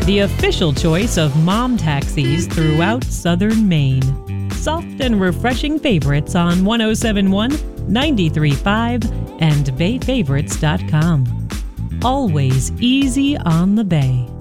the official choice of mom taxis throughout southern Maine. Soft and refreshing favorites on 1071, 93.5, and BayFavorites.com. Always easy on the Bay.